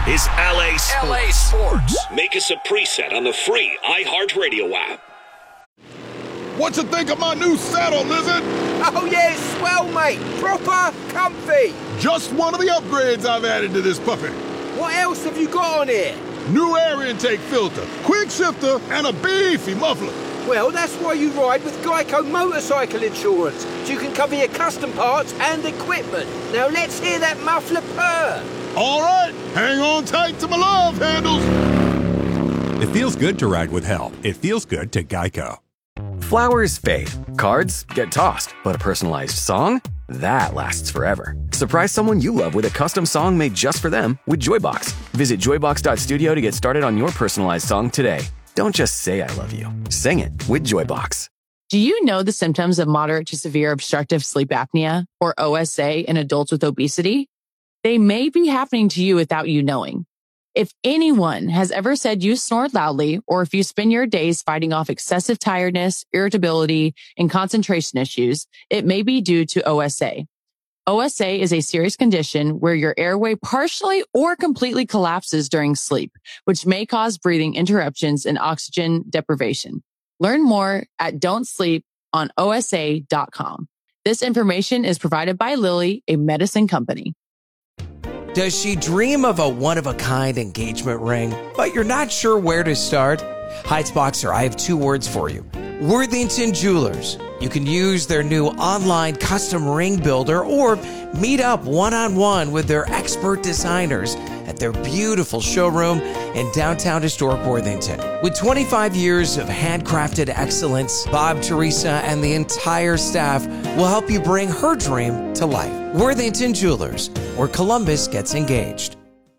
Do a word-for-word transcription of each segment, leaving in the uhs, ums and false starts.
is L A Sports. L A Sports. Make us a preset on the free iHeartRadio app. What you think of my new saddle, Lizard? Oh, yeah, it's swell, mate. Proper comfy. Just one of the upgrades I've added to this puppy. What else have you got on here? New air intake filter, quick shifter, and a beefy muffler. Well, that's why you ride with Geico Motorcycle Insurance, so you can cover your custom parts and equipment. Now let's hear that muffler purr. All right, hang on tight to my love handles. It feels good to ride with help. It feels good to Geico. Flowers fade, cards get tossed, but a personalized song? That lasts forever. Surprise someone you love with a custom song made just for them with Joybox. Visit joybox dot studio to get started on your personalized song today. Don't just say I love you. Sing it with Joybox. Do you know the symptoms of moderate to severe obstructive sleep apnea, or O S A, in adults with obesity? They may be happening to you without you knowing. If anyone has ever said you snore loudly, or if you spend your days fighting off excessive tiredness, irritability, and concentration issues, it may be due to O S A. O S A is a serious condition where your airway partially or completely collapses during sleep, which may cause breathing interruptions and oxygen deprivation. Learn more at don't sleep on O S A dot com. This information is provided by Lilly, a medicine company. Does she dream of a one-of-a-kind engagement ring, but you're not sure where to start? Heights Boxer, I have two words for you. Worthington Jewelers. You can use their new online custom ring builder or meet up one-on-one with their expert designers at their beautiful showroom in downtown historic Worthington. With twenty-five years of handcrafted excellence, Bob, Teresa, and the entire staff will help you bring her dream to life. Worthington Jewelers, where Columbus gets engaged.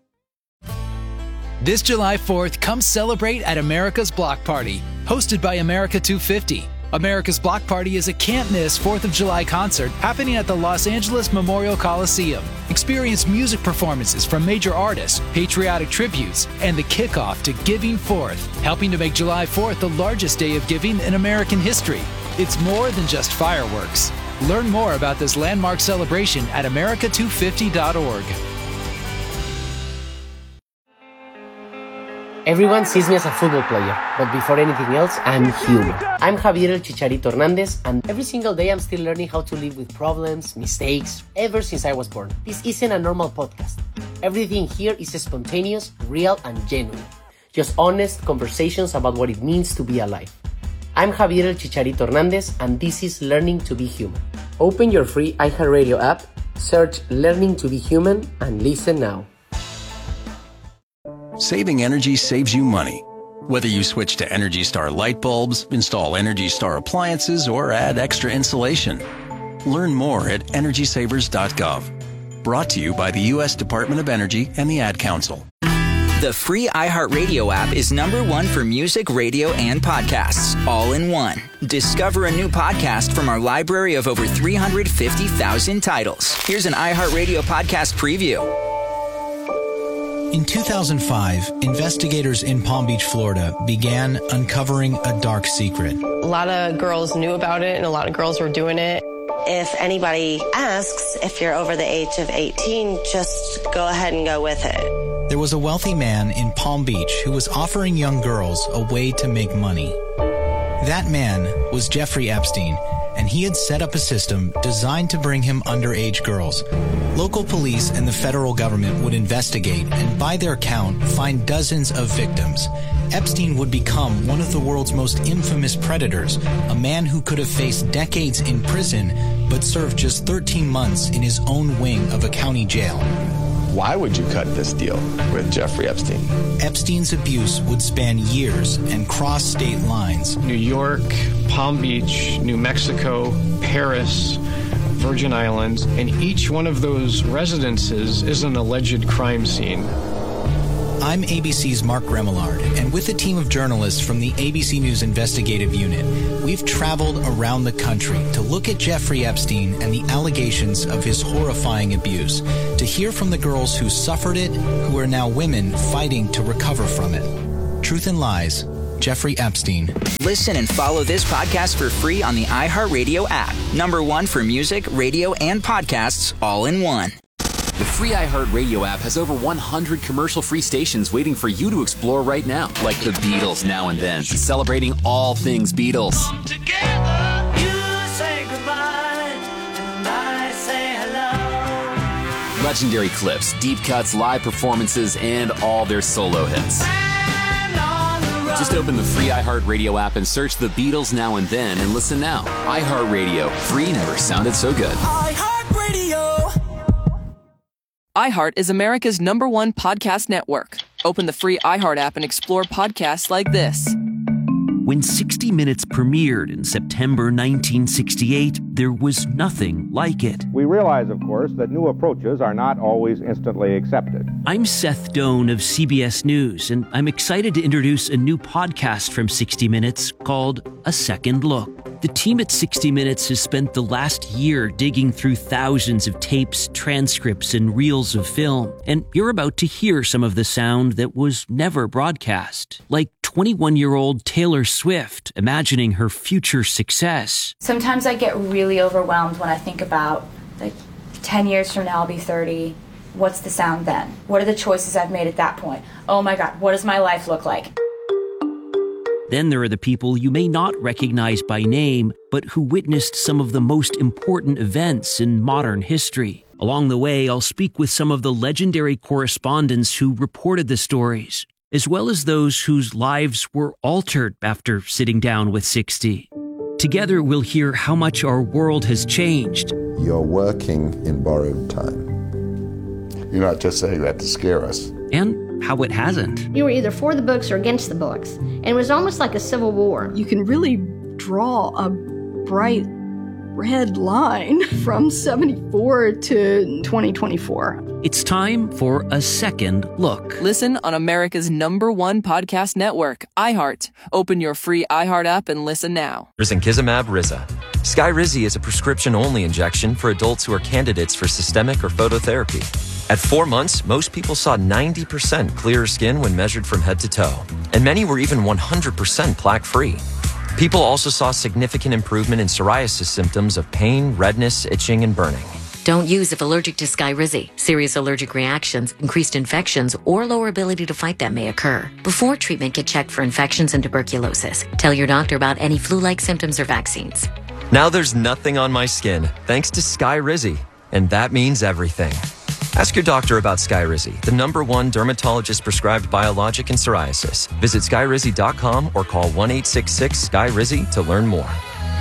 This July fourth, come celebrate at America's Block Party, hosted by America two fifty. America's Block Party is a can't-miss fourth of July concert happening at the Los Angeles Memorial Coliseum. Experience music performances from major artists, patriotic tributes, and the kickoff to Giving Fourth, helping to make July fourth the largest day of giving in American history. It's more than just fireworks. Learn more about this landmark celebration at america two fifty dot org. Everyone sees me as a football player, but before anything else, I'm human. I'm Javier El Chicharito Hernandez, and every single day I'm still learning how to live with problems, mistakes, ever since I was born. This isn't a normal podcast. Everything here is spontaneous, real, and genuine. Just honest conversations about what it means to be alive. I'm Javier El Chicharito Hernandez, and this is Learning to be Human. Open your free iHeartRadio app, search Learning to be Human, and listen now. Saving energy saves you money. Whether you switch to Energy Star light bulbs, install Energy Star appliances, or add extra insulation. Learn more at energy savers dot gov. Brought to you by the U S Department of Energy and the Ad Council. The free iHeartRadio app is number one for music, radio, and podcasts, all in one. Discover a new podcast from our library of over three hundred fifty thousand titles. Here's an iHeartRadio podcast preview. In two thousand five, investigators in Palm Beach, Florida, began uncovering a dark secret. A lot of girls knew about it, and a lot of girls were doing it. If anybody asks if you're over the age of eighteen, just go ahead and go with it. There was a wealthy man in Palm Beach who was offering young girls a way to make money. That man was Jeffrey Epstein, and he had set up a system designed to bring him underage girls. Local police and the federal government would investigate and, by their count, find dozens of victims. Epstein would become one of the world's most infamous predators, a man who could have faced decades in prison but served just thirteen months in his own wing of a county jail. Why would you cut this deal with Jeffrey Epstein? Epstein's abuse would span years and cross state lines. New York, Palm Beach, New Mexico, Paris, Virgin Islands, and each one of those residences is an alleged crime scene. I'm A B C's Mark Remillard, and with a team of journalists from the A B C News Investigative Unit, we've traveled around the country to look at Jeffrey Epstein and the allegations of his horrifying abuse, to hear from the girls who suffered it, who are now women fighting to recover from it. Truth and Lies, Jeffrey Epstein. Listen and follow this podcast for free on the iHeartRadio app. Number one for music, radio, and podcasts, all in one. The free iHeartRadio app has over one hundred commercial-free stations waiting for you to explore right now, like the Beatles Now and Then, celebrating all things Beatles. Come together, you say goodbye, and I say hello. Legendary clips, deep cuts, live performances, and all their solo hits. Just open the free iHeartRadio app and search the Beatles Now and Then and listen now. iHeartRadio. Free never sounded so good. iHeartRadio. iHeart is America's number one podcast network. Open the free iHeart app and explore podcasts like this. When sixty minutes premiered in September nineteen sixty-eight, there was nothing like it. We realize, of course, that new approaches are not always instantly accepted. I'm Seth Doan of C B S News, and I'm excited to introduce a new podcast from sixty minutes called A Second Look. The team at sixty minutes has spent the last year digging through thousands of tapes, transcripts, and reels of film, and you're about to hear some of the sound that was never broadcast, like twenty-one-year-old Taylor Swift imagining her future success. Sometimes I get really overwhelmed when I think about, like, ten years from now I'll be thirty. What's the sound then? What are the choices I've made at that point? Oh my God, what does my life look like? Then there are the people you may not recognize by name, but who witnessed some of the most important events in modern history. Along the way, I'll speak with some of the legendary correspondents who reported the stories, as well as those whose lives were altered after sitting down with sixty. Together, we'll hear how much our world has changed. You're working in borrowed time. You're not just saying that to scare us. And how it hasn't. You were either for the books or against the books. And it was almost like a civil war. You can really draw a bright red line from seventy-four to twenty twenty-four. It's time for A Second Look. Listen on America's number one podcast network, iHeart. Open your free iHeart app and listen now. Risankizumab Riza. Skyrizi is a prescription-only injection for adults who are candidates for systemic or phototherapy. At four months, most people saw ninety percent clearer skin when measured from head to toe, and many were even one hundred percent plaque-free. People also saw significant improvement in psoriasis symptoms of pain, redness, itching, and burning. Don't use if allergic to Skyrizi. Serious allergic reactions, increased infections, or lower ability to fight them may occur. Before treatment, get checked for infections and tuberculosis. Tell your doctor about any flu-like symptoms or vaccines. Now there's nothing on my skin, thanks to Skyrizi, and that means everything. Ask your doctor about Skyrizi, the number one dermatologist-prescribed biologic in psoriasis. Visit skyrizi dot com or call one eight six six S K Y R I Z I to learn more.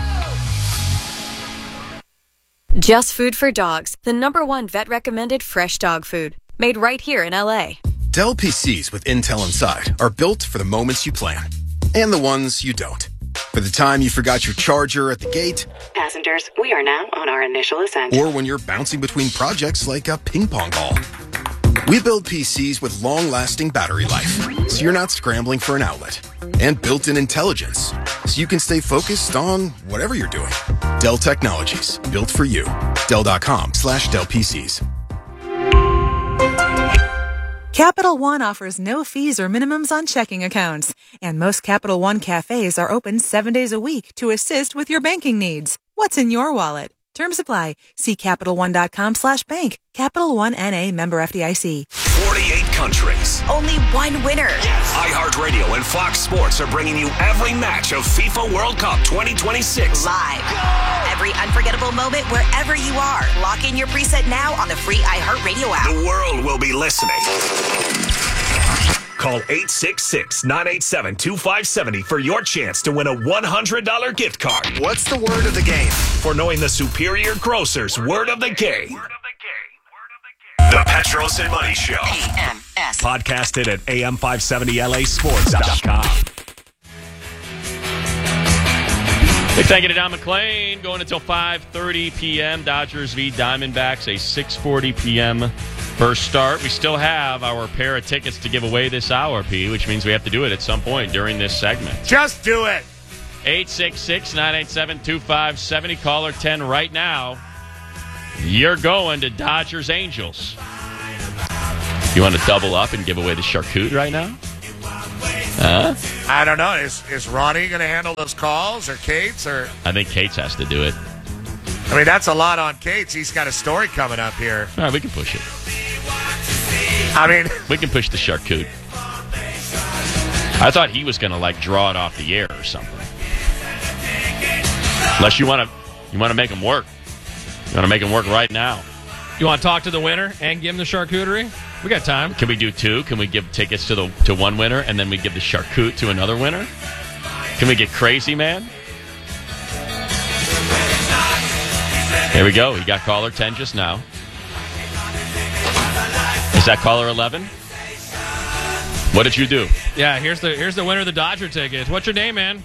Just Food for Dogs, the number one vet-recommended fresh dog food. Made right here in L A. Dell P Cs with Intel inside are built for the moments you plan and the ones you don't. For the time you forgot your charger at the gate. Passengers, we are now on our initial ascent. Or when you're bouncing between projects like a ping pong ball. We build P Cs with long-lasting battery life, so you're not scrambling for an outlet. And built-in intelligence, so you can stay focused on whatever you're doing. Dell Technologies, built for you. Dell.com slash Dell PCs. Capital One offers no fees or minimums on checking accounts, and most Capital One cafes are open seven days a week to assist with your banking needs. What's in your wallet? Terms apply. See CapitalOne.com slash bank. Capital One N A member F D I C. forty-eight countries. Only one winner. Yes. iHeartRadio and Fox Sports are bringing you every match of FIFA World Cup twenty twenty-six. Live. Go! Every unforgettable moment wherever you are. Lock in your preset now on the free iHeartRadio app. The world will be listening. Call eight six six, nine eight seven, two five seven zero for your chance to win a one hundred dollars gift card. What's the word of the game? For knowing the Superior Grocer's word of the game. The Petros and Money Show. A M S. Podcasted at A M five seventy L A sports dot com. Hey, thank you to Don McClain. Going until five thirty p.m. Dodgers v. Diamondbacks, a six forty p.m. first start. We still have our pair of tickets to give away this hour, P, which means we have to do it at some point during this segment. Just do it. eight six six, nine eight seven, two five seven zero. Caller ten right now. You're going to Dodgers Angels. You want to double up and give away the charcuterie right now? Huh? I don't know. Is is Ronnie going to handle those calls, or Kate's, or I think Kate's has to do it. I mean, that's a lot on Cates. He's got a story coming up here. All right, we can push it. I mean, we can push the charcuterie. I thought he was going to like draw it off the air or something. Unless you want to, you want to make him work. You want to make him work right now. You want to talk to the winner and give him the charcuterie? We got time. Can we do two? Can we give tickets to the to one winner and then we give the charcuterie to another winner? Can we get crazy, man? Here we go. He got caller ten just now. Is that caller eleven? What did you do? Yeah, here's the here's the winner of the Dodger tickets. What's your name, man?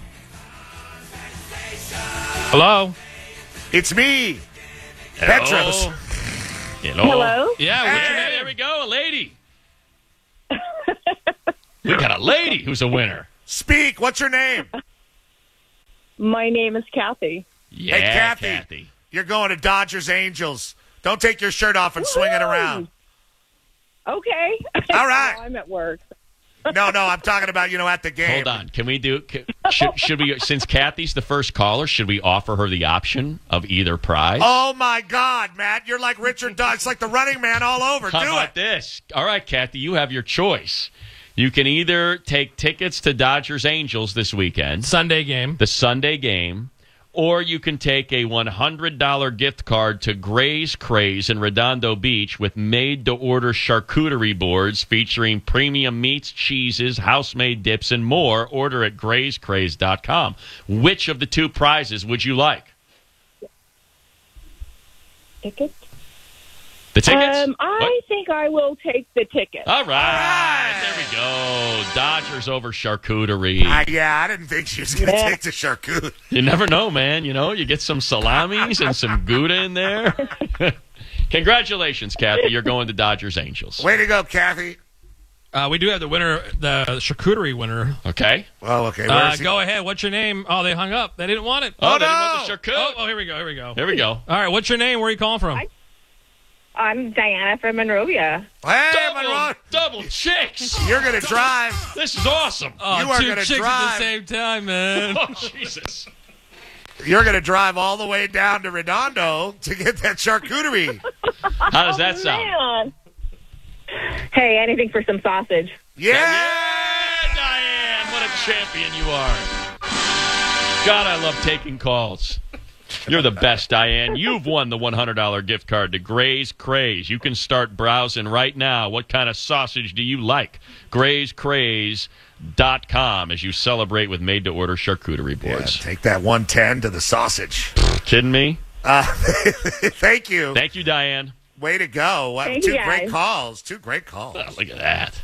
Hello? It's me. Hello? Petros. Hello? Hello? Yeah, what's your name? There we go, a lady. We got a lady who's a winner. Speak. What's your name? My name is Kathy. Yeah, hey, Kathy, Kathy. You're going to Dodgers Angels. Don't take your shirt off and Woo-hoo! swing it around. Okay. All right. No, I'm at work. No, no, I'm talking about, you know, at the game. Hold on. Can we do, can, should, should we, since Kathy's the first caller, should we offer her the option of either prize? Oh, my God, Matt. You're like Richard Dodge. It's like the Running Man all over. How do about it. this? All right, Kathy, you have your choice. You can either take tickets to Dodgers Angels this weekend. Sunday game. The Sunday game. Or you can take a one hundred dollars gift card to Gray's Craze in Redondo Beach with made-to-order charcuterie boards featuring premium meats, cheeses, house-made dips, and more. Order at grays craze dot com. Which of the two prizes would you like? Tickets? The tickets? Um, I what? think I will take the tickets. All right. All right. There we go. Dodgers over charcuterie. Uh, yeah, I didn't think she was going to Yeah. take the charcuterie. You never know, man. You know, you get some salamis and some Gouda in there. Congratulations, Kathy. You're going to Dodgers Angels. Way to go, Kathy. Uh, we do have the winner, the charcuterie winner. Okay. Well, okay. Uh, go ahead. What's your name? Oh, they hung up. They didn't want it. Oh, they no. didn't want the charcuterie. Oh, oh, here we go. Here we go. Here we go. All right. What's your name? Where are you calling from? I- I'm Diana from Monrovia. Hey, Double, Monroe. double chicks. You're going to drive. This is awesome. Oh, You are two gonna chicks drive. at the same time, man. Oh, Jesus. You're going to drive all the way down to Redondo to get that charcuterie. How does that Oh, sound? man. Hey, anything for some sausage. Yeah. Yeah, Diane. What a champion you are. God, I love taking calls. You're the best, Diane. You've won the one hundred dollars gift card to Gray's Craze. You can start browsing right now. What kind of sausage do you like? grays craze dot com as you celebrate with made-to-order charcuterie Yeah, boards. take that one ten to the sausage. Kidding me? Uh, thank you. Thank you, Diane. Way to go. What, Thank two you, great guys. calls. Two great calls. Oh, look at that.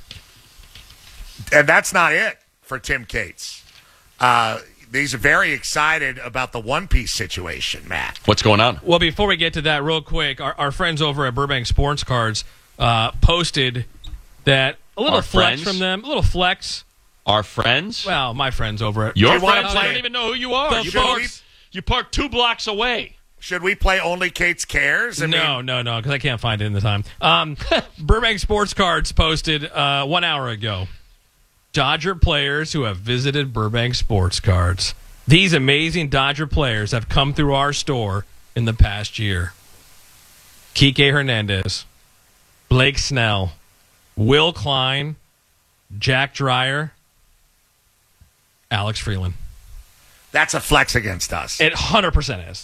And that's not it for Tim Cates. Uh, he's very excited about the One Piece situation, Matt. What's going on? Well, before we get to that, real quick, our, our friends over at Burbank Sports Cards uh, posted that a little Our flex friends? from them, a little flex. Our friends? Well, my friends over at Your You wanna friends? play- I don't even know who you are. The You Should park, we- you park two blocks away. Should we play Only Cates Cares? I no, mean, no, no, because I can't find it in the time. Um, Burbank Sports Cards posted uh, one hour ago. Dodger players who have visited Burbank Sports Cards. These amazing Dodger players have come through our store in the past year. Kike Hernandez, Blake Snell, Will Klein, Jack Dreyer, Alex Freeland. that's a flex against us. It one hundred percent is.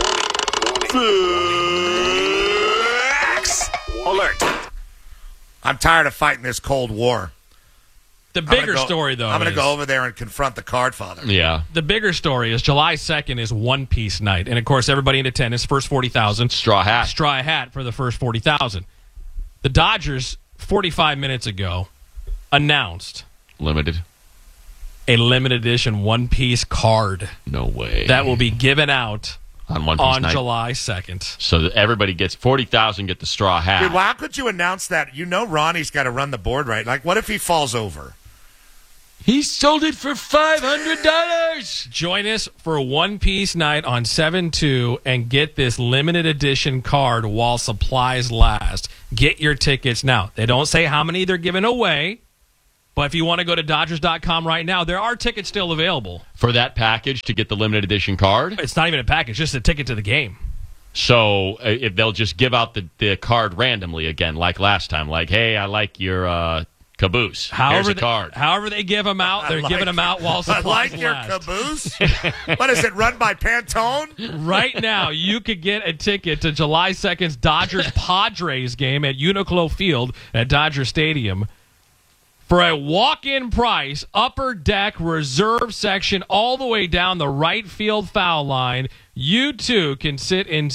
Flex alert. I'm tired of fighting this Cold War. The I'm gonna bigger go- story, though, I'm going is- to go over there and confront the card father. Yeah. The bigger story is July second is One Piece night. And, of course, everybody in attendance, first forty thousand. Straw hat. Straw hat for the first forty thousand. The Dodgers, forty-five minutes ago, announced Limited. a limited edition One Piece card No way. that will be given out on One Piece on night. July second. So that everybody gets forty thousand get the straw hat. Dude, well, how could you announce that? You know Ronnie's got to run the board right. Like, what if he falls over? He sold it for five hundred dollars. Join us for One Piece night on seven two and get this limited edition card while supplies last. Get your tickets now. They don't say how many they're giving away, but if you want to go to Dodgers dot com right now, there are tickets still available. For that package to get the limited edition card? It's not even a package, just a ticket to the game. So uh, if they'll just give out the, the card randomly again, like last time, like, hey, I like your uh, caboose. However Here's a they, card. However they give them out, they're I like giving them out while I supplies like your last. caboose. What is it, run by Pantone? Right now, you could get a ticket to July second's Dodgers-Padres game at Uniqlo Field at Dodger Stadium for a walk-in price, upper deck, reserve section, all the way down the right field foul line. You, too, can sit in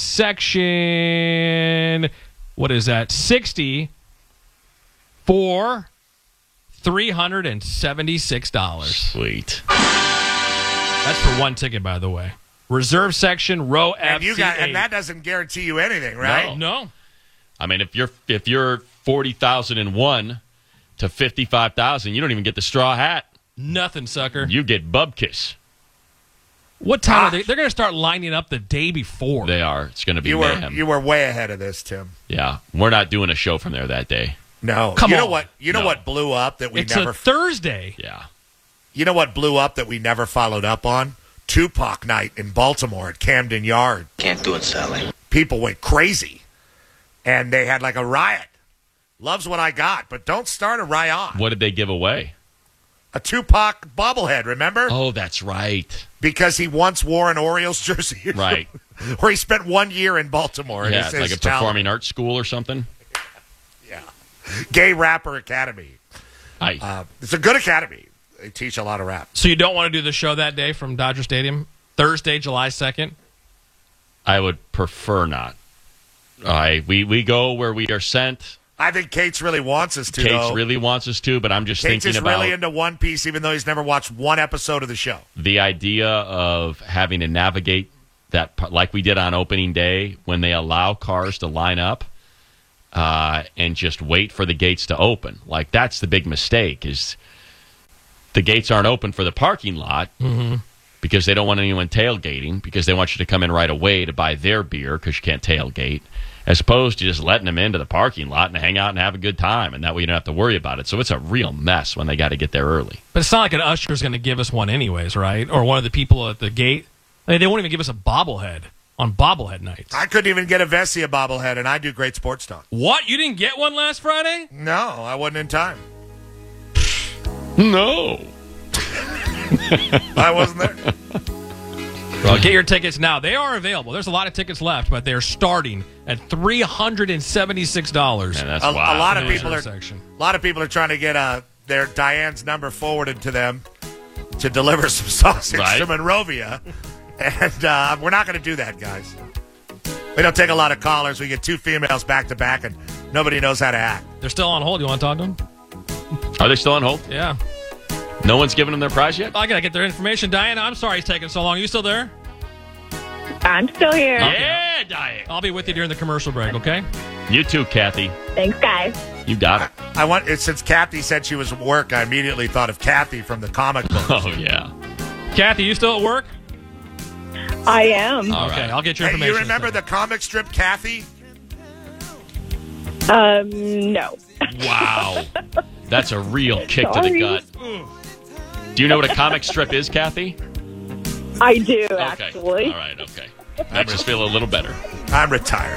section, what is that, sixty for three hundred seventy-six dollars. Sweet. That's for one ticket, by the way. Reserve section, row F. And, you got, and that doesn't guarantee you anything, right? No. no. I mean, if you're if you're forty thousand one to fifty-five thousand, you don't even get the straw hat. Nothing, sucker. You get bubkiss. What time ah. are they? They're going to start lining up the day before. They are. It's going to be you mayhem. were You were way ahead of this, Tim. Yeah. We're not doing a show from there that day. No. Come you on. know what? You know No. what blew up that we it's never. a Thursday. Yeah. You know what blew up that we never followed up on? Tupac night in Baltimore at Camden Yard. Can't do it, Sally. People went crazy, and they had like a riot. Loves what I got, but don't start a riot. What did they give away? A Tupac bobblehead, remember? Oh, that's right. Because he once wore an Orioles jersey. Right. Where he spent one year in Baltimore. Yeah, and it's like a performing arts school or something. Yeah. Gay Rapper Academy. I, uh, it's a good academy. They teach a lot of rap. So you don't want to do the show that day from Dodger Stadium? Thursday, July second? I would prefer not. I we, we go where we are sent. I think Cates really wants us to, Cates though. really wants us to, but I'm just Cates thinking is about really into One Piece, even though he's never watched one episode of the show. the idea of having to navigate that, p- like we did on opening day, when they allow cars to line up uh, and just wait for the gates to open. Like, that's the big mistake, is the gates aren't open for the parking lot Mm-hmm. because they don't want anyone tailgating, because they want you to come in right away to buy their beer because you can't tailgate, as opposed to just letting them into the parking lot and hang out and have a good time, and that way you don't have to worry about it. So it's a real mess when they got to get there early. But it's not like an usher's going to give us one anyways, right? Or one of the people at the gate. I mean, they won't even give us a bobblehead on bobblehead nights. I couldn't even get a Vessia bobblehead, and I do great sports talk. What? You didn't get one last Friday? No, I wasn't in time. No. I wasn't there. Well, get your tickets now. They are available. There's a lot of tickets left, but they're starting at three hundred seventy-six dollars. Man, that's a, wild. a lot of In the people are reserve section. a lot of people are trying to get uh, their Diane's number forwarded to them to deliver some sausage Right. to Monrovia, and uh, we're not going to do that, guys. We don't take a lot of callers. We get two females back to back, and nobody knows how to act. They're still on hold. You want to talk to them? Are they still on hold? Yeah. No one's given them their prize yet? I got to get their information. Diana, I'm sorry it's taking so long. Are you still there? I'm still here. Yeah, Diane. I'll be with you during the commercial break, okay? You too, Kathy. Thanks, guys. You got it. I want it, since Kathy said she was at work, I immediately thought of Kathy from the comic book. Oh, yeah. Kathy, you still at work? I am. All Okay, right. I'll get your Hey, information. you remember the comic strip Kathy? Um, no. Wow. That's a real kick to the Sorry. gut. Do you know what a comic strip is, Kathy? I do, Okay. actually. All right, okay. Makes us feel a little better. I'm retired.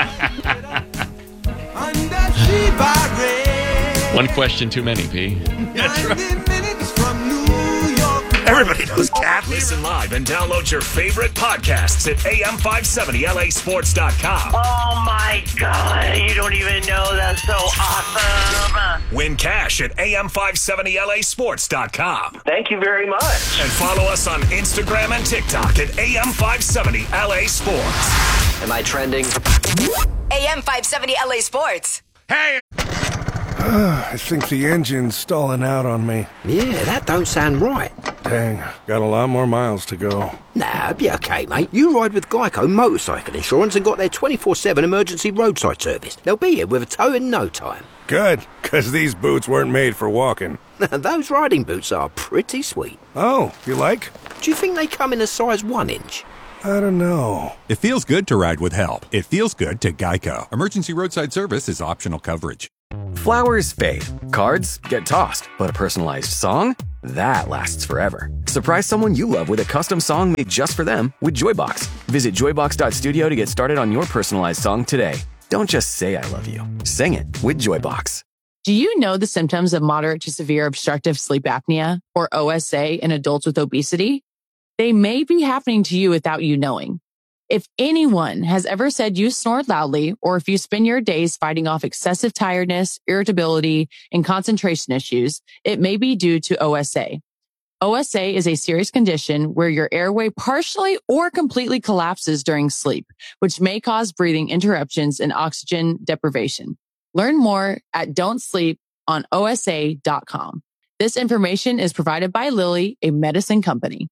One question too many, P. That's right. Everybody knows Kathy. Listen live and download your favorite podcasts at A M five seventy L A sports dot com. Oh my God, you don't even know. That's so awesome. Win cash at A M five seventy L A sports dot com. Thank you very much. And follow us on Instagram and TikTok at A M five seventy L A Sports. Am I trending? A M five seventy L A Sports. Hey! I think the engine's stalling out on me. Yeah, that don't sound right. Dang, got a lot more miles to go. Nah, be okay, mate. You ride with Geico Motorcycle Insurance and got their twenty-four seven emergency roadside service. They'll be here with a tow in no time. Good, because these boots weren't made for walking. Those riding boots are pretty sweet. Oh, you like? Do you think they come in a size one inch? I don't know. It feels good to ride with help. It feels good to Geico. Emergency roadside service is optional coverage. Flowers fade, cards get tossed, but a personalized song? That lasts forever. Surprise someone you love with a custom song made just for them with Joybox. Visit joybox dot studio to get started on your personalized song today. Don't just say I love you. Sing it with Joybox. Do you know the symptoms of moderate to severe obstructive sleep apnea, or O S A, in adults with obesity? They may be happening to you without you knowing. If anyone has ever said you snore loudly, or if you spend your days fighting off excessive tiredness, irritability, and concentration issues, it may be due to O S A. O S A is a serious condition where your airway partially or completely collapses during sleep, which may cause breathing interruptions and oxygen deprivation. Learn more at don't sleep on O S A dot com. This information is provided by Lilly, a medicine company.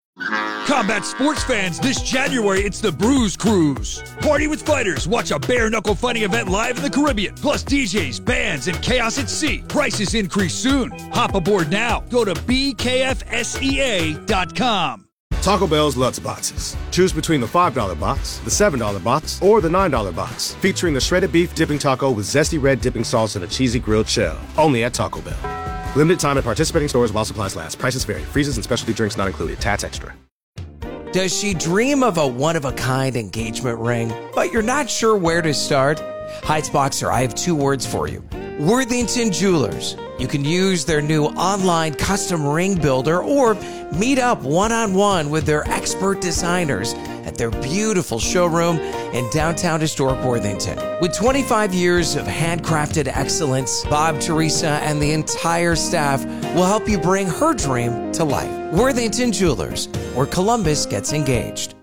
Combat sports fans, this January it's the Bruise Cruise. Party with fighters, watch a bare-knuckle fighting event live in the Caribbean, plus D Js, bands, and chaos at sea. Prices increase soon. Hop aboard now. Go to B K F S E A dot com. Taco Bell's Lutz Boxes. Choose between the five dollar box, the seven dollar box, or the nine dollar box, featuring the shredded beef dipping taco with zesty red dipping sauce and a cheesy grilled shell. Only at Taco Bell. Limited time at participating stores while supplies last. Prices vary. Freezes and specialty drinks not included. Tats extra. Does she dream of a one-of-a-kind engagement ring, but you're not sure where to start? Heights Boxer, I have two words for you. Worthington Jewelers. You can use their new online custom ring builder or meet up one-on-one with their expert designers at their beautiful showroom in downtown historic Worthington. With twenty-five years of handcrafted excellence, Bob, Teresa, and the entire staff will help you bring her dream to life. Worthington Jewelers, where Columbus gets engaged.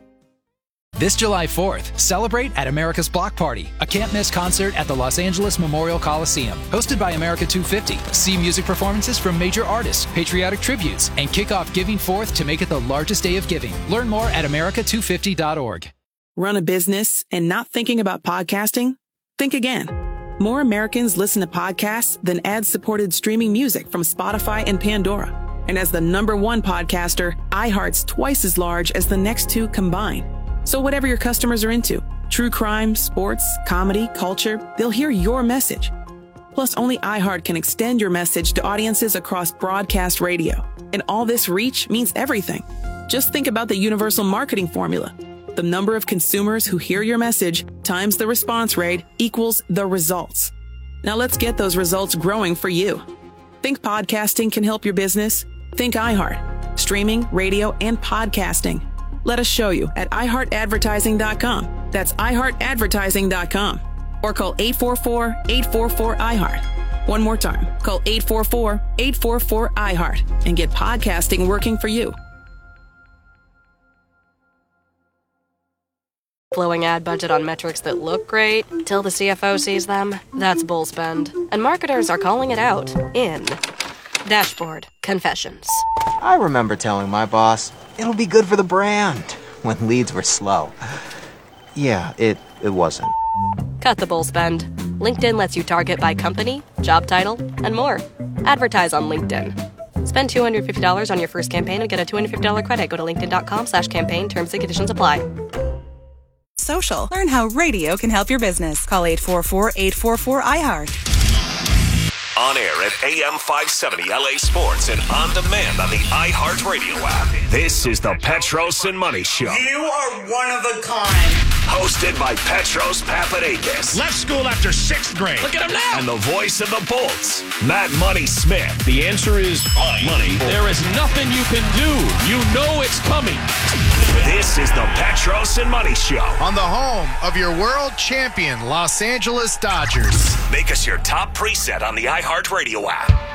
This July fourth, celebrate at America's Block Party, a can't-miss concert at the Los Angeles Memorial Coliseum. Hosted by America two fifty. See music performances from major artists, patriotic tributes, and kick off Giving Forth to make it the largest day of giving. Learn more at America two fifty dot org. Run a business and not thinking about podcasting? Think again. More Americans listen to podcasts than ad-supported streaming music from Spotify and Pandora. And as the number one podcaster, iHeart's twice as large as the next two combined. So whatever your customers are into, true crime, sports, comedy, culture, they'll hear your message. Plus, only iHeart can extend your message to audiences across broadcast radio. And all this reach means everything. Just think about the universal marketing formula. The number of consumers who hear your message times the response rate equals the results. Now let's get those results growing for you. Think podcasting can help your business? Think iHeart. Streaming, radio, and podcasting. Let us show you at i heart advertising dot com. That's i heart advertising dot com. Or call eight four four, eight four four, I heart. One more time. Call eight four four, eight four four, I heart and get podcasting working for you. Flowing ad budget on metrics that look great till the C F O sees them. That's bull spend. And marketers are calling it out in Dashboard Confessions. I remember telling my boss, it'll be good for the brand, when leads were slow. Yeah, it, it wasn't. Cut the bull spend. LinkedIn lets you target by company, job title, and more. Advertise on LinkedIn. Spend two hundred fifty dollars on your first campaign and get a two hundred fifty dollars credit. Go to linkedin.com slash campaign. Terms and conditions apply. Social. Learn how radio can help your business. Call eight four four, eight four four, I heart. On air at A M five seventy L A Sports and on demand on the iHeartRadio app. This is the Petros and Money Show. You are one of a kind. Hosted by Petros Papadakis. Left school after sixth grade. Look at him now. And the voice of the Bolts, Matt Money Smith. The answer is money. There is nothing you can do. You know it's coming. This is the Petros and Money Show. On the home of your world champion, Los Angeles Dodgers. Make us your top preset on the iHeartRadio app.